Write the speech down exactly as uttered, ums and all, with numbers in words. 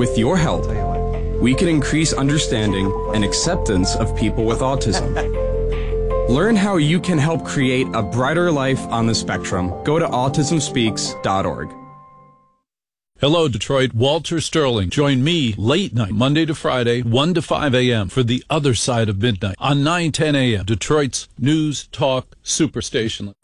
With your help, we can increase understanding and acceptance of people with autism. Learn how you can help create a brighter life on the spectrum. Go to autism speaks dot org. Hello, Detroit. Walter Sterling. Join me late night, Monday to Friday, one to five a.m. for The Other Side of Midnight on nine ten a.m. Detroit's News Talk Superstation.